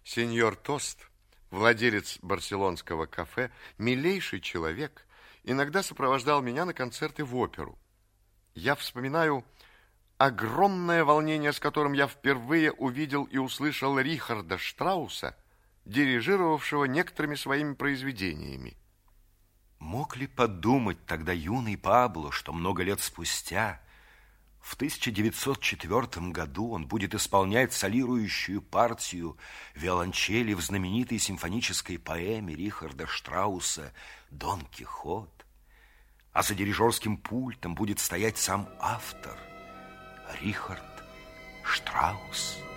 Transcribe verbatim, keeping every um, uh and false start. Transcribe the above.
Сеньор Тост, владелец барселонского кафе, милейший человек, иногда сопровождал меня на концерты в оперу. Я вспоминаю огромное волнение, с которым я впервые увидел и услышал Рихарда Штрауса, дирижировавшего некоторыми своими произведениями. Мог ли подумать тогда юный Пабло, что много лет спустя, в тысяча девятьсот четвёртом году, он будет исполнять солирующую партию виолончели в знаменитой симфонической поэме Рихарда Штрауса «Дон Кихот», а за дирижерским пультом будет стоять сам автор Рихард Штраус?